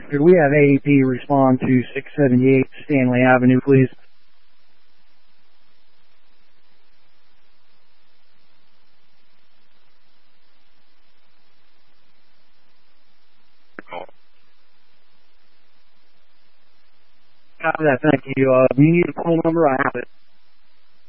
Could we have AEP respond to 678 Stanley Avenue, please? Copy that, thank you. You need a call number? I have it.